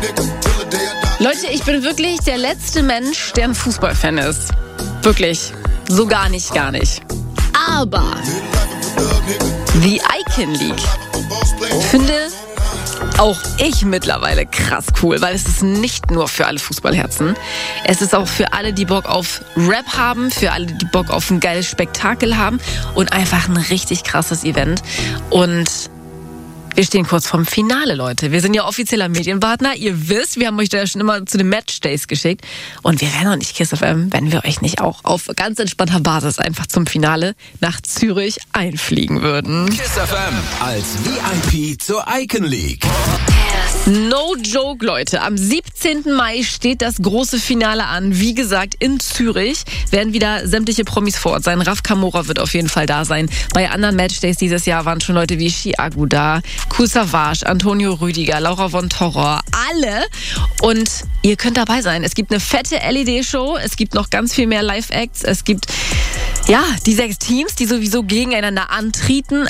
Leute, ich bin wirklich der letzte Mensch, der ein Fußballfan ist. Wirklich. So gar nicht. Aber die Icon League finde auch ich mittlerweile krass cool, weil es ist nicht nur für alle Fußballherzen. Es ist auch für alle, die Bock auf Rap haben, für alle, die Bock auf ein geiles Spektakel haben und einfach ein richtig krasses Event. Und wir stehen kurz vorm Finale, Leute. Wir sind ja offizieller Medienpartner. Ihr wisst, wir haben euch da ja schon immer zu den Matchdays geschickt. Und wir wären auch nicht Kiss FM, wenn wir euch nicht auch auf ganz entspannter Basis einfach zum Finale nach Zürich einfliegen würden. Kiss FM als VIP zur Icon League. No joke, Leute. Am 17. Mai steht das große Finale an. Wie gesagt, in Zürich werden wieder sämtliche Promis vor Ort sein. Raf Kamora wird auf jeden Fall da sein. Bei anderen Matchdays dieses Jahr waren schon Leute wie Chiago da, Kool Savas, Antonio Rüdiger, Laura von Torra, alle. Und ihr könnt dabei sein. Es gibt eine fette LED-Show. Es gibt noch ganz viel mehr Live-Acts. Es gibt die 6 Teams, die sowieso gegeneinander antreten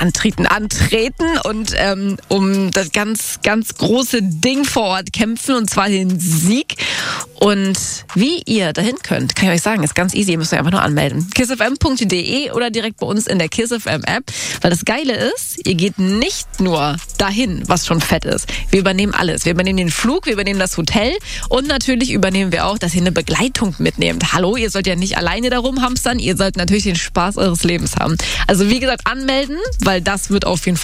und um das ganz, ganz große Ding vor Ort kämpfen, und zwar den Sieg. Und wie ihr dahin könnt, kann ich euch sagen, ist ganz easy. Ihr müsst euch einfach nur anmelden. kissfm.de oder direkt bei uns in der Kiss FM App. Weil das Geile ist, ihr geht nicht nur dahin, was schon fett ist. Wir übernehmen alles. Wir übernehmen den Flug, wir übernehmen das Hotel und natürlich übernehmen wir auch, dass ihr eine Begleitung mitnehmt. Hallo, ihr sollt ja nicht alleine darum hamstern, ihr sollt natürlich den Spaß eures Lebens haben. Also wie gesagt, anmelden, weil das wird auf jeden Fall